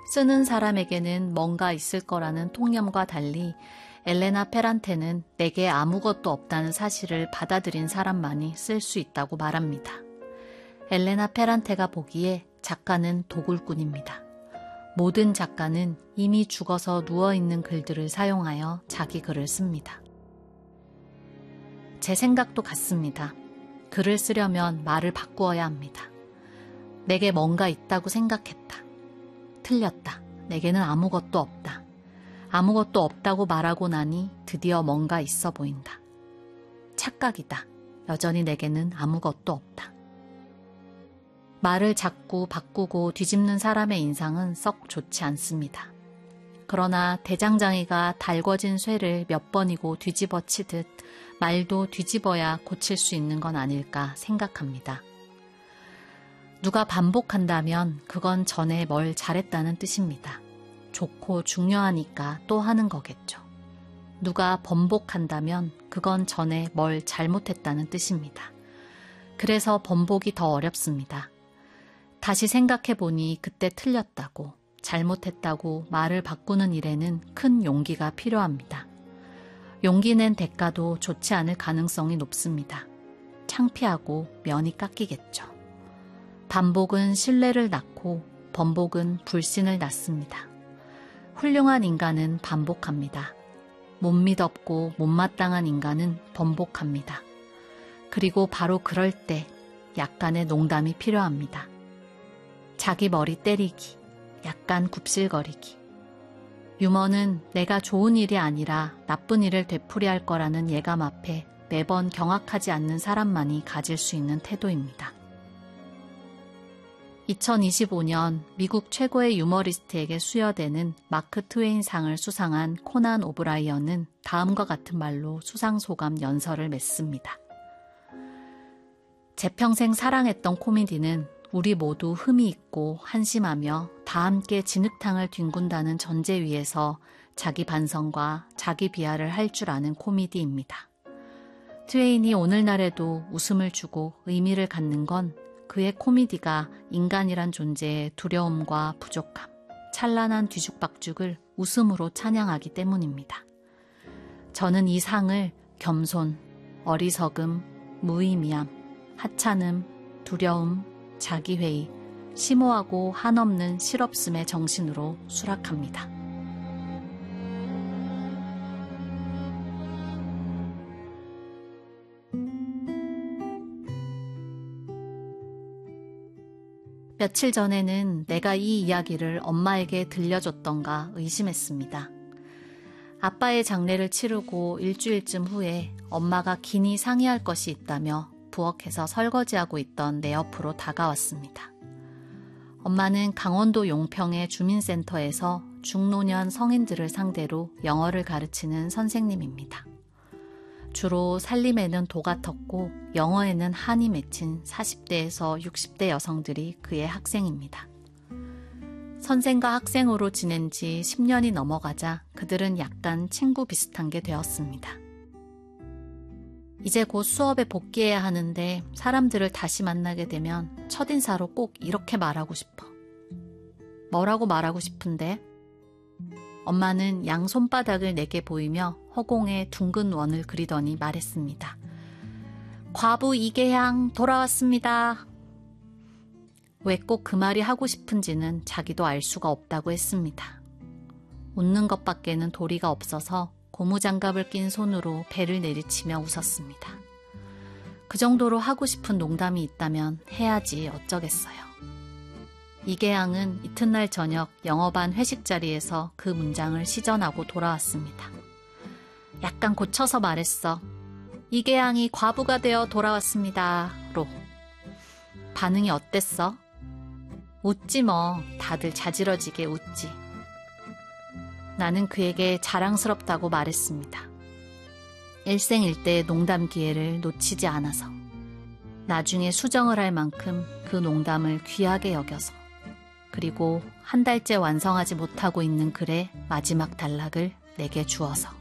쓰는 사람에게는 뭔가 있을 거라는 통념과 달리 엘레나 페란테는 내게 아무것도 없다는 사실을 받아들인 사람만이 쓸 수 있다고 말합니다. 엘레나 페란테가 보기에 작가는 도굴꾼입니다. 모든 작가는 이미 죽어서 누워있는 글들을 사용하여 자기 글을 씁니다. 제 생각도 같습니다. 글을 쓰려면 말을 바꾸어야 합니다. 내게 뭔가 있다고 생각했다. 틀렸다. 내게는 아무것도 없다. 아무것도 없다고 말하고 나니 드디어 뭔가 있어 보인다. 착각이다. 여전히 내게는 아무것도 없다. 말을 자꾸 바꾸고 뒤집는 사람의 인상은 썩 좋지 않습니다. 그러나 대장장이가 달궈진 쇠를 몇 번이고 뒤집어 치듯 말도 뒤집어야 고칠 수 있는 건 아닐까 생각합니다. 누가 반복한다면 그건 전에 뭘 잘했다는 뜻입니다. 좋고 중요하니까 또 하는 거겠죠. 누가 번복한다면 그건 전에 뭘 잘못했다는 뜻입니다. 그래서 번복이 더 어렵습니다. 다시 생각해보니 그때 틀렸다고, 잘못했다고 말을 바꾸는 일에는 큰 용기가 필요합니다. 용기 낸 대가도 좋지 않을 가능성이 높습니다. 창피하고 면이 깎이겠죠. 반복은 신뢰를 낳고 번복은 불신을 낳습니다. 훌륭한 인간은 반복합니다. 못 믿었고 못마땅한 인간은 번복합니다. 그리고 바로 그럴 때 약간의 농담이 필요합니다. 자기 머리 때리기, 약간 굽실거리기. 유머는 내가 좋은 일이 아니라 나쁜 일을 되풀이할 거라는 예감 앞에 매번 경악하지 않는 사람만이 가질 수 있는 태도입니다. 2025년 미국 최고의 유머리스트에게 수여되는 마크 트웨인상을 수상한 코난 오브라이언은 다음과 같은 말로 수상소감 연설을 맺습니다. 제 평생 사랑했던 코미디는 우리 모두 흠이 있고 한심하며 다 함께 진흙탕을 뒹군다는 전제 위에서 자기 반성과 자기 비하를 할 줄 아는 코미디입니다. 트웨인이 오늘날에도 웃음을 주고 의미를 갖는 건 그의 코미디가 인간이란 존재의 두려움과 부족함, 찬란한 뒤죽박죽을 웃음으로 찬양하기 때문입니다. 저는 이 상을 겸손, 어리석음, 무의미함, 하찮음, 두려움, 자기회의, 심오하고 한없는 실없음의 정신으로 수락합니다. 며칠 전에는 내가 이 이야기를 엄마에게 들려줬던가 의심했습니다. 아빠의 장례를 치르고 일주일쯤 후에 엄마가 긴히 상의할 것이 있다며 부엌에서 설거지하고 있던 내 옆으로 다가왔습니다. 엄마는 강원도 용평의 주민센터에서 중노년 성인들을 상대로 영어를 가르치는 선생님입니다. 주로 살림에는 도가 텄고 영어에는 한이 맺힌 40대에서 60대 여성들이 그의 학생입니다. 선생과 학생으로 지낸 지 10년이 넘어가자 그들은 약간 친구 비슷한 게 되었습니다. 이제 곧 수업에 복귀해야 하는데 사람들을 다시 만나게 되면 첫인사로 꼭 이렇게 말하고 싶어. 뭐라고 말하고 싶은데? 엄마는 양 손바닥을 내게 보이며 허공에 둥근 원을 그리더니 말했습니다. 과부 이계향 돌아왔습니다. 왜 꼭 그 말이 하고 싶은지는 자기도 알 수가 없다고 했습니다. 웃는 것밖에는 도리가 없어서 고무장갑을 낀 손으로 배를 내리치며 웃었습니다. 그 정도로 하고 싶은 농담이 있다면 해야지 어쩌겠어요. 이계양은 이튿날 저녁 영어반 회식 자리에서 그 문장을 시전하고 돌아왔습니다. 약간 고쳐서 말했어. 이계양이 과부가 되어 돌아왔습니다.로. 반응이 어땠어? 웃지 뭐. 다들 자지러지게 웃지. 나는 그에게 자랑스럽다고 말했습니다. 일생일대의 농담 기회를 놓치지 않아서. 나중에 수정을 할 만큼 그 농담을 귀하게 여겨서. 그리고 한 달째 완성하지 못하고 있는 글의 마지막 단락을 내게 주어서.